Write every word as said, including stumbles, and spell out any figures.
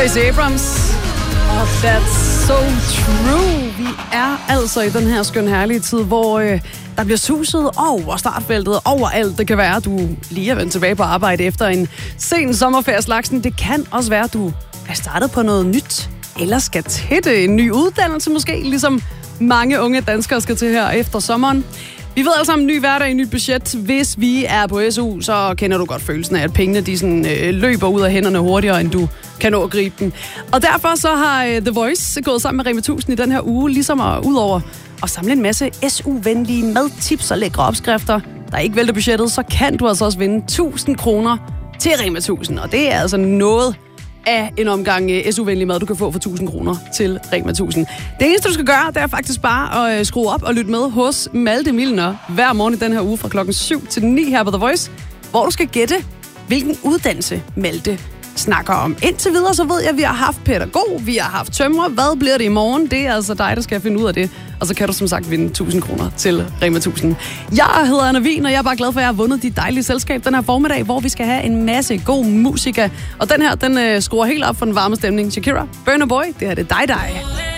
Stacey Abrams. Og that's so true. Vi er altså i den her skøn herlige tid, hvor øh, der bliver suset over startfeltet, overalt. Det kan være, at du lige er vendt tilbage på arbejde efter en sen sommerferie slagsen. Det kan også være, at du er startet på noget nyt, eller skal til det. En ny uddannelse måske, ligesom mange unge danskere skal til her efter sommeren. Vi ved alle sammen, ny hverdag, en ny budget. Hvis vi er på S U, så kender du godt følelsen af, at pengene de sådan, øh, løber ud af hænderne hurtigere, end du kan nå at gribe den. Og derfor så har øh, The Voice gået sammen med Rema tusind i den her uge, ligesom at, ud over at samle en masse S U-venlige madtips og lækre opskrifter, der ikke vælter budgettet, så kan du altså også vinde tusind kroner til Rema tusind. Og det er altså noget af en omgang S U-venlig mad, du kan få for tusind kroner til Rema tusind. Det eneste, du skal gøre, det er faktisk bare at skrue op og lytte med hos Malte Milner hver morgen i den her uge fra klokken syv til ni her på The Voice, hvor du skal gætte, hvilken uddannelse Malte snakker om. Indtil videre, så ved jeg, at vi har haft pædagog, vi har haft tømrer. Hvad bliver det i morgen? Det er altså dig, der skal finde ud af det. Og så kan du som sagt vinde tusind kroner til Rema tusind. Jeg hedder Anna Wien, og jeg er bare glad for, at jeg har vundet dit dejlige selskab den her formiddag, hvor vi skal have en masse god musik. Og den her, den øh, skruer helt op for den varme stemning. Shakira, Burna Boy, det her det er dig, dig.